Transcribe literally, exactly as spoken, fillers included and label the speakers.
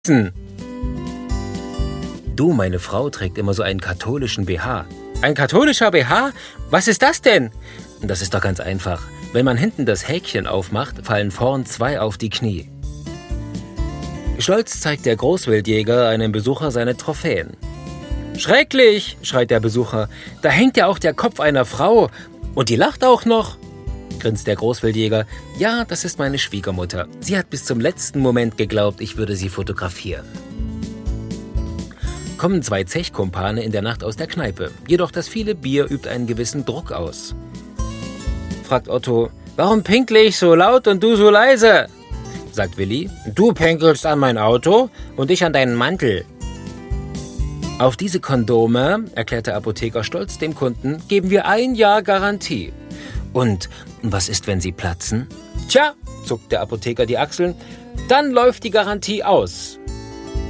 Speaker 1: Du, meine Frau trägt immer so einen katholischen B H. Ein katholischer B H? Was ist das denn? Das ist doch ganz einfach. Wenn man hinten das Häkchen aufmacht, fallen vorn zwei auf die Knie. Stolz zeigt der Großwildjäger einem Besucher seine Trophäen. Schrecklich, schreit der Besucher. Da hängt ja auch der Kopf einer Frau. Und die lacht auch noch. Grinst der Großwildjäger. Ja, das ist meine Schwiegermutter. Sie hat bis zum letzten Moment geglaubt, ich würde sie fotografieren. Kommen zwei Zechkumpane in der Nacht aus der Kneipe. Jedoch das viele Bier übt einen gewissen Druck aus. Fragt Otto, warum pinkle ich so laut und du so leise? Sagt Willi, du pinkelst an mein Auto und ich an deinen Mantel. Auf diese Kondome, erklärt der Apotheker stolz dem Kunden, geben wir ein Jahr Garantie. Und was ist, wenn sie platzen? Tja, zuckt der Apotheker die Achseln, dann läuft die Garantie aus.